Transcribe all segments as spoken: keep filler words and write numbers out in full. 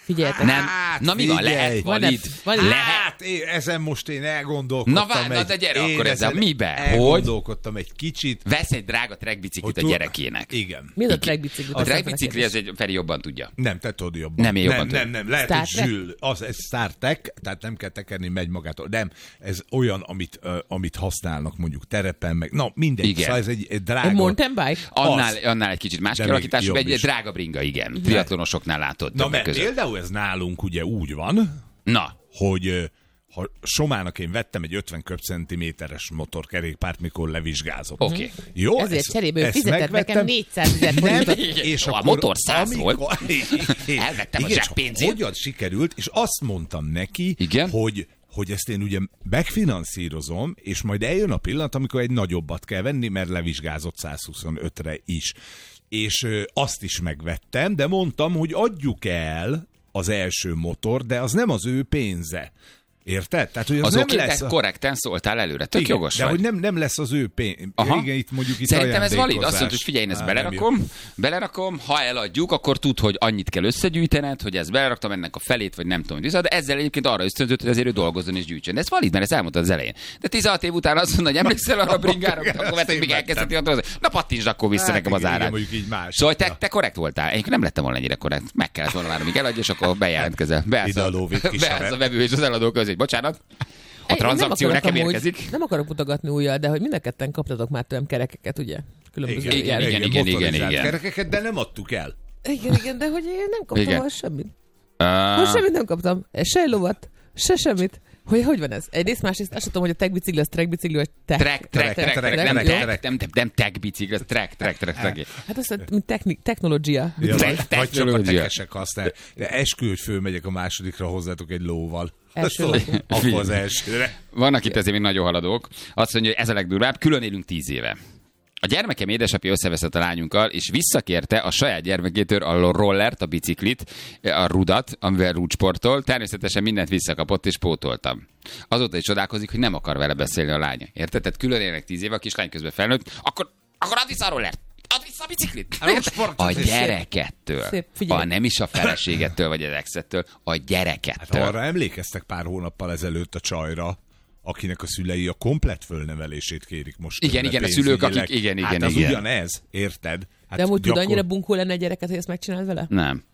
Figyeljetek. Nem. Na mi van? figyelj. Lehet valid? Valid. Lehet. Hát, én, ezen most én elgondolkodtam. Na várj, na egy, de gyere én akkor ezzel. ezen Mibe? Hogy? Elgondolkodtam egy kicsit. Vesz egy drága trackbiciklit a Hogy gyerekének. Igen. Mi az a trackbicikli? A trackbicikli, ez egy Feri jobban tudja. Nem, te tudod jobban. Nem, én jobban nem, tudom. nem, nem, lehet, Star hogy Trek? Zsül, az, ez Star Trek, tehát nem kell tekerni, megy magától. Nem, ez olyan, amit, uh, amit használnak mondjuk terepen, meg, na mindegy, Igen. szóval ez egy, egy drága... Egy mountain bike? Annál, annál egy kicsit más De kialakítású, még egy jobb is. drága bringa, igen. Triatlonosoknál látod. Na, többek mert között. például ez nálunk ugye úgy van, Na, hogy uh, ha Somának én vettem egy ötven köbcentiméteres motorkerékpárt, mikor levizsgázott. oké. Okay. Jó, Ezért ezt- cserébe ő ezt fizetett megvettem. nekem négyszázezer forintot. És A akkor, motor száz amikor- volt. Elvettem a Igen, és zseppénzét. hogyan sikerült, és azt mondtam neki, Igen? hogy hogy ezt én ugye megfinanszírozom, és majd eljön a pillanat, amikor egy nagyobbat kell venni, mert levizsgázott százhuszonötre is. És ö, azt is megvettem, de mondtam, hogy adjuk el az első motor, de az nem az ő pénze. Érted? Tehát, hogy az, Az nem oké, lesz te a... korrekten szóltál előre. Tök Igen, jogos de vagy. hogy nem, nem lesz az ő pénz. Aha. Igen, itt mondjuk itt Szerintem ez valid. Azt ajándékozás. mondod, hogy figyelj, én ezt Á, belerakom, belerakom, ha eladjuk, akkor tud, hogy annyit kell összegyűjtened, hogy ezt beleraktam ennek a felét, vagy nem tudom, hogy de ezzel egyébként arra ösztönzött, hogy azért ő dolgozzon és gyűjtsön. De ez valid, mert ezt elmondtad az elején. De tizenhat év után azt mondod, hogy emlékszel arra a bringára, akkor vettek, még elkezdhetik a dolgozni. Na pattintsd akkor vissza Hát nekem az igen, igen, árát. mondjuk így más. Szóval te, te korrekt voltál. Egyébként nem lettem volna ennyire korrekt. Meg kellett volna várni, míg eladja, és akkor bejelentkezel. Beállsz Ide a lóvét, kis beállsz haver. a vevő és az eladó közé. Bocsánat. A Én nem tranzakció akarok nekem amúgy- érkezik. Nem akarok mutogatni újjal, de hogy mind a ketten kaptatok már tőlem kerekeket, ugye? Különböző Igen, jellegű. igen, igen, igen, motorizált igen. kerekeket, de nem adtuk el. Igen, igen, de hogy én nem kaptam Igen. most semmit. Ah. Most semmit nem kaptam. Se egy lovat, se semmit. Hogy, hogy van ez? Egyrészt, másrészt azt tudom, hogy a tech bicikli, az track bicikli, vagy tech. Trek, trek, trek, trek, nem Jó? trek, nem, nem tech bicikli, ez trek, trek, trek, trek. Hát azt mondja, mint techni- technológia. Ja, Te- vagy, vagy csak a technológia. tekesek használják. De eskü, hogy fölmegyek a másodikra hozzátok egy lóval. Első Szóval ló. akkor az elsőre. Vannak itt ezért még nagyon haladók. Azt mondja, hogy ez a legdurvább, külön élünk tíz éve. A gyermekem édesapja összeveszett a lányunkkal, és visszakérte a saját gyermekétől a rollert, a biciklit, a rudat, amivel rúdsportol. Természetesen mindent visszakapott, és pótoltam. Azóta is csodálkozik, hogy nem akar vele beszélni a lánya. Érted? Tehát külön élnek tíz éve, a kislány közben felnőtt, akkor, akkor add vissza a rollert! Add vissza a biciklit! A rúdsportot A is. gyerekettől. Szép, figyelj. A nem is a feleségettől, vagy az exettől, a Hát gyerekettől. arra emlékeztek pár hónappal ezelőtt a csajra, akinek a szülei a komplett fölnevelését kérik most. Igen, tőle igen, a szülők, pénzügyileg. akik- igen, hát igen, az igen. ugyanez, érted? Hát De amúgy tud gyakor- annyira bunkó lenne egy gyereket, hogy ezt megcsináld vele? Nem.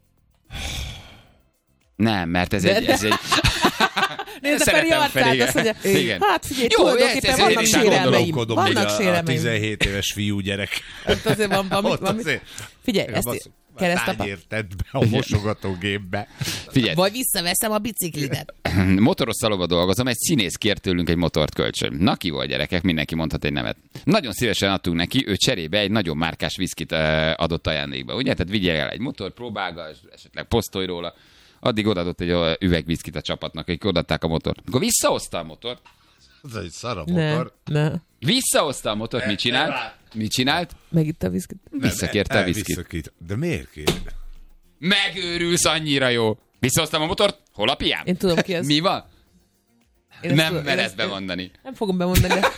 Nem, mert ez De- egy... Ez egy... Nézd a Feri Szeretem arcát, Feri. azt mondja, Igen. hát figyelj, Jó, tulajdonképpen ezt- vannak ezt- sérelmeim. Gondolkodom, még Vannak a, a sérelmeim. tizenhét éves fiú gyerek. Hát azért van valami, Ott valami. azért- Figyelj, ezt keresztapa. Tányért tedd be a mosogatógépbe. Figyelj, Vagy visszaveszem a biciklidet. motoros szalomba dolgozom, egy színész kért tőlünk egy motort kölcsön. Na ki volt gyerekek, mindenki mondhat egy nevet. Nagyon szívesen adtunk neki, ő cserébe egy nagyon márkás viszkit eh, adott ajándékba. Ugye? Tehát vigyél el egy motor, próbálgass, esetleg posztolj róla. Addig odaadott egy ö, üvegviszkit a csapatnak, akik odaadták a motort. Akkor visszahozta a motort, Ez egy szar a Ne, motor. ne. visszahozta a motort, mit csinált? Mit csinált? Megitt a viszkit. Visszakérte a viszkit. Visszakít. De miért kér? Megőrülsz, annyira jó. Visszahoztam a motort, hol a piám? Én tudom, ki ez. Mi van? Én ezt Nem tudom- én mered ezt- bemondani. Nem fogom bemondani, de...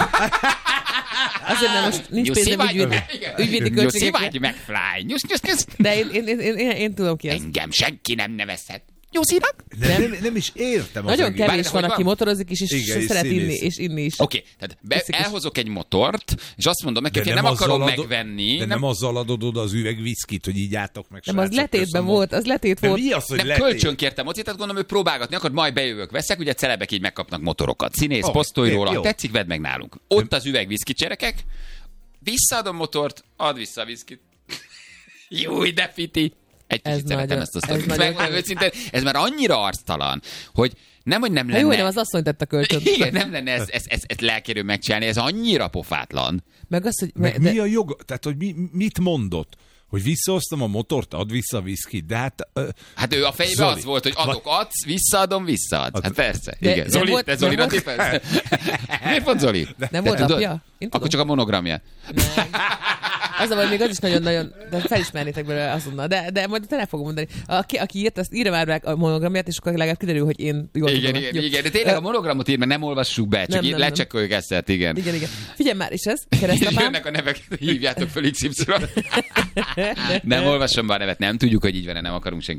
Azért nem, most nincs Nyuszi pénzem vagy? ügyvédi, Igen. ügyvédi Nyuszi költségekre. vagy, McFly. Nyusz, nyusz, nyusz. De én, én, én, én, én tudom ki ez. Engem senki nem nevezhet. Nyuszinak? De nem, nem is értem az Nagyon egész. kevés Várj, van, hogy aki van? motorozik is, és, Igen, és és szeret színész. inni, és inni is. Oké, okay, tehát be, Iszik is. elhozok egy motort, és azt mondom neki, hogy én nem azzal akarom adod- megvenni. De nem azzal adod oda az üveg viszkit, hogy így álltok meg, Nem, az srácok, letétben köszönöm. volt, az letét De volt. mi az, hogy nem letét? kölcsön kértem ott, tehát gondolom, ő próbálgatni akar, majd bejövök, veszek, ugye celebek így megkapnak motorokat. Színész, Oké, posztolj jó, róla, jó. tetszik, vedd meg nálunk. Ott az üveg viszkit cserekek, visszaadom motort, add vissza a viszkit. Jó, de fiti. Egy Ez kicsit szeretem nagyon- ezt a ez sztorit. nagyon Megmondom kemény. őszintén, ez már annyira arctalan, hogy nem, hogy nem Hát lenne... jó, hogy nem az asszony tette kölcsön. Igen, nem lenne ez, ez, ez, ez lelkérő megcsinálni, ez annyira pofátlan. Meg az, hogy... Meg de- mi a joga? Tehát, hogy mi, mit mondott? Hogy visszahoztam a motort, add vissza a viszkit. De hát... Ö, Hát ő a fejében Zoli. az volt, hogy adok, adsz, visszaadom, visszaadsz. Hát persze. De- Igen. de Zoli, volt- te de Zolira volt- tippelsz? Miért pont Zoli? Nem Te volt tudod? apja? Én tudom. Akkor csak a monogramja. Az a baj, még az is nagyon-nagyon, de felismernétek belőle azonnal, de, de majd te el fogom mondani. Aki, aki írt, azt írja már meg a monogramját, és akkor legalább kiderül, hogy én jól Igen, tudom. igen, Jó. igen, de tényleg a Ö, monogramot ír, mert nem olvassuk be, csak Nem, így nem, nem. lecsekkoljuk ezt, tehát igen. Igen, igen. Figyelj már, és ez, És keresztapám. jönnek a nevek, hívjátok fel iksz ipszilon. Nem olvasom be a nevet, nem tudjuk, hogy így van, nem akarunk senki